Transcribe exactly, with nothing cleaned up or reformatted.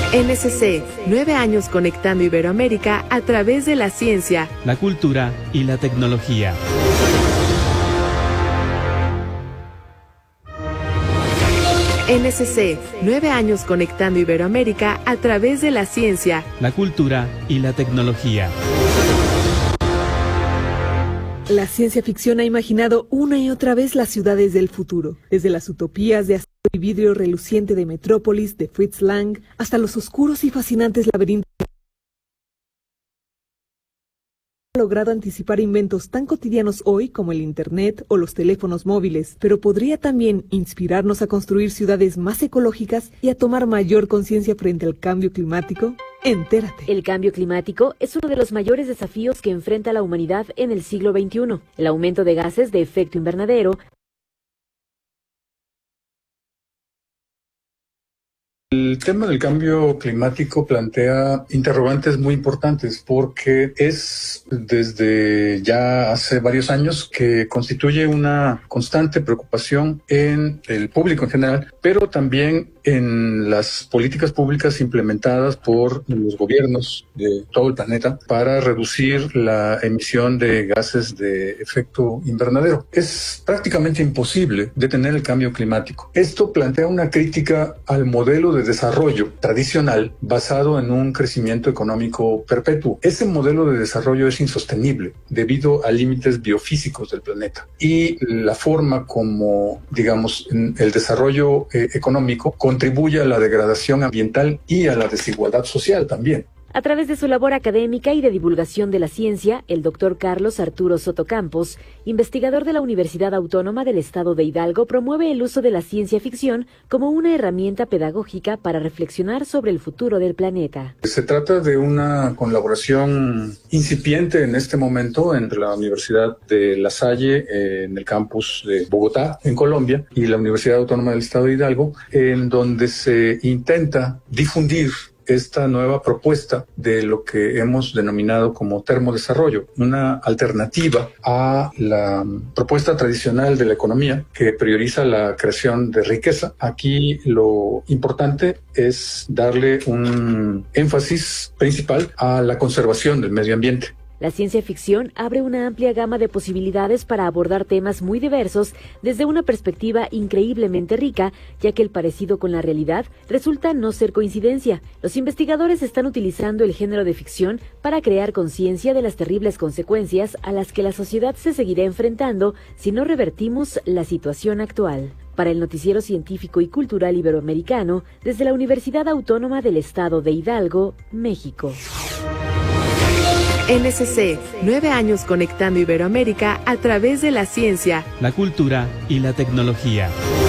N S C, nueve años conectando Iberoamérica a través de la ciencia, la cultura y la tecnología. N S C, nueve años conectando Iberoamérica a través de la ciencia, la cultura y la tecnología. La ciencia ficción ha imaginado una y otra vez las ciudades del futuro, desde las utopías de acero y vidrio reluciente de Metrópolis, de Fritz Lang, hasta los oscuros y fascinantes laberintos. Ha logrado anticipar inventos tan cotidianos hoy como el Internet o los teléfonos móviles, pero podría también inspirarnos a construir ciudades más ecológicas y a tomar mayor conciencia frente al cambio climático. Entérate. El cambio climático es uno de los mayores desafíos que enfrenta la humanidad en el siglo veintiuno. El aumento de gases de efecto invernadero. El tema del cambio climático plantea interrogantes muy importantes porque es desde ya hace varios años que constituye una constante preocupación en el público en general, pero también en las políticas públicas implementadas por los gobiernos de todo el planeta para reducir la emisión de gases de efecto invernadero. Es prácticamente imposible detener el cambio climático. Esto plantea una crítica al modelo de desarrollo tradicional basado en un crecimiento económico perpetuo. Ese modelo de desarrollo es insostenible debido a límites biofísicos del planeta y la forma como, digamos, el desarrollo eh, económico contribuye a la degradación ambiental y a la desigualdad social también. A través de su labor académica y de divulgación de la ciencia, el doctor Carlos Arturo Soto Campos, investigador de la Universidad Autónoma del Estado de Hidalgo, promueve el uso de la ciencia ficción como una herramienta pedagógica para reflexionar sobre el futuro del planeta. Se trata de una colaboración incipiente en este momento entre la Universidad de La Salle, eh, en el campus de Bogotá, en Colombia, y la Universidad Autónoma del Estado de Hidalgo, en donde se intenta difundir esta nueva propuesta de lo que hemos denominado como termodesarrollo, una alternativa a la propuesta tradicional de la economía que prioriza la creación de riqueza. Aquí lo importante es darle un énfasis principal a la conservación del medio ambiente. La ciencia ficción abre una amplia gama de posibilidades para abordar temas muy diversos desde una perspectiva increíblemente rica, ya que el parecido con la realidad resulta no ser coincidencia. Los investigadores están utilizando el género de ficción para crear conciencia de las terribles consecuencias a las que la sociedad se seguirá enfrentando si no revertimos la situación actual. Para el Noticiero Científico y Cultural Iberoamericano, desde la Universidad Autónoma del Estado de Hidalgo, México. N S C, nueve años conectando Iberoamérica a través de la ciencia, la cultura y la tecnología.